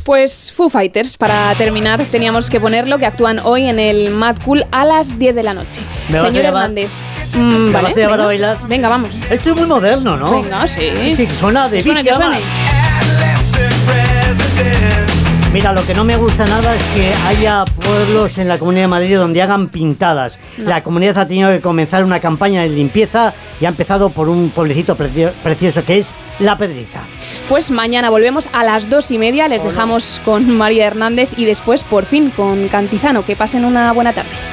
Pues Foo Fighters, para terminar, teníamos que ponerlo, que actúan hoy en el Mad Cool a las 10 de la noche. Señor Hernández. ¿Vale? Venga. Para bailar. Venga, vamos. Esto es muy moderno, ¿no? Venga, sí. Que suena de Big Jama. Mira, lo que no me gusta nada es que haya pueblos en la Comunidad de Madrid donde hagan pintadas. No. La comunidad ha tenido que comenzar una campaña de limpieza y ha empezado por un pueblecito precioso que es La Pedriza. Pues mañana volvemos a las 2:30. Les dejamos con María Hernández y después, por fin, con Cantizano. Que pasen una buena tarde.